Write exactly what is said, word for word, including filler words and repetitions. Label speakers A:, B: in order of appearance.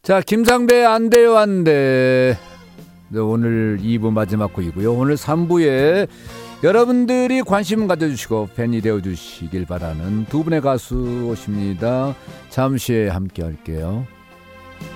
A: 자, 김상배 안 돼요 안 돼. 네, 오늘 이 부 마지막 곡이고요. 오늘 삼 부에 여러분들이 관심 가져주시고 팬이 되어주시길 바라는 두 분의 가수 오십니다. 잠시 후에 함께 할게요.